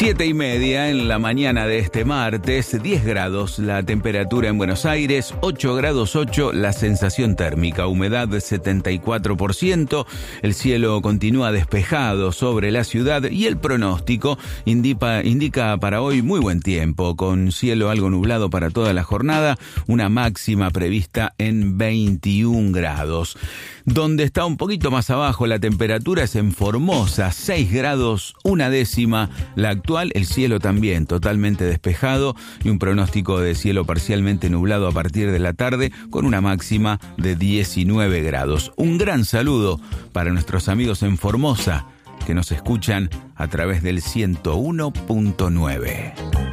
7:30 en la mañana de este martes, 10 grados la temperatura en Buenos Aires, 8 grados 8 la sensación térmica, humedad de 74%, el cielo continúa despejado sobre la ciudad y el pronóstico indica para hoy muy buen tiempo, con cielo algo nublado para toda la jornada, una máxima prevista en 21 grados. Donde está un poquito más abajo la temperatura es en Formosa, 6 grados, una décima la actual, el cielo también totalmente despejado y un pronóstico de cielo parcialmente nublado a partir de la tarde con una máxima de 19 grados. Un gran saludo para nuestros amigos en Formosa que nos escuchan a través del 101.9.